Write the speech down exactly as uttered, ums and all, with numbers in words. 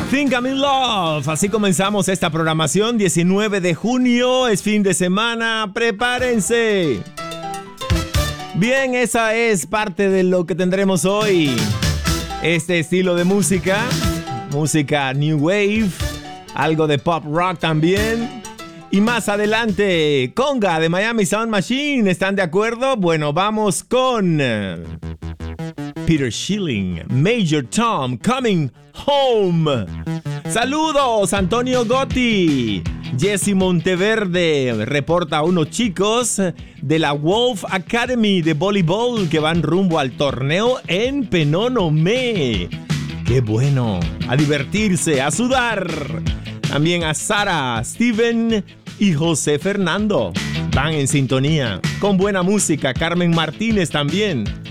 Think I'm in Love. Así comenzamos esta programación. diecinueve de junio, es fin de semana. Prepárense. Bien, esa es parte de lo que tendremos hoy. Este estilo de música, música New Wave, algo de pop rock también. Y más adelante, Conga de Miami Sound Machine. ¿Están de acuerdo? Bueno, vamos con Peter Schilling, Major Tom, Coming Home. Saludos, Antonio Gotti. Jesse Monteverde reporta a unos chicos de la Wolf Academy de voleibol que van rumbo al torneo en Penonomé. ¡Qué bueno! A divertirse, a sudar. También a Sara, Steven y José Fernando. Van en sintonía con buena música. Carmen Martínez también.